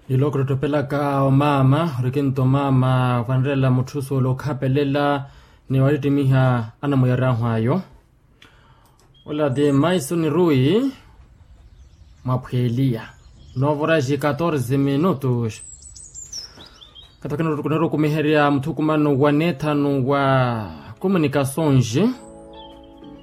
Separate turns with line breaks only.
Ilokro topelaka o mama, rikinto mama, vanrela mutuso lo kapelela ni walitimiha ana muyarahwayo. Ola de maiso ni rui, maphelia. Novoraji 14 minutos. Katakana rukumeheria mtukumano wa netano wa comunicações.